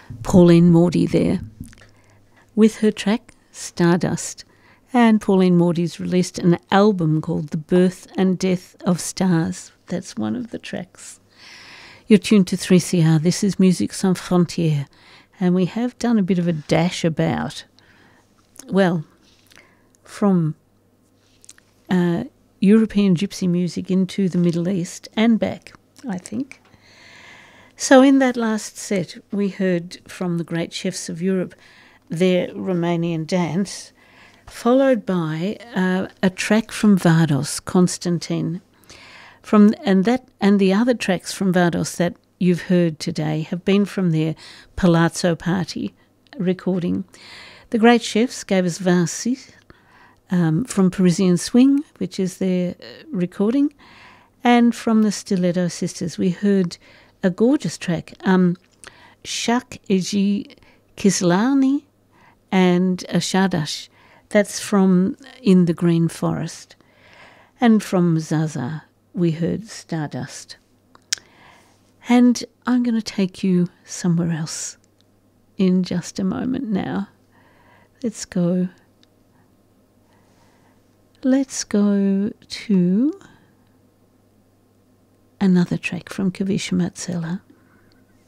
Pauline Moody there with her track Stardust. And Pauline Moody's released an album called The Birth and Death of Stars. That's one of the tracks. You're tuned to 3CR. This is Musique Sans Frontières. And we have done a bit of a dash about, well, from European gypsy music into the Middle East and back, I think. So in that last set, we heard from the great chefs of Europe their Romanian dance, followed by a track from Vardos, Constantine. And the other tracks from Vardos that you've heard today have been from their Palazzo Party recording. The great chefs gave us Vinci from Parisian Swing, which is their recording, and from the Stiletto Sisters we heard a gorgeous track, Shak Eji Kislani and a Shadash. That's from In the Green Forest. And from Zaza, we heard Stardust. And I'm going to take you somewhere else in just a moment now. Let's go to another track from Kavisha Matsela.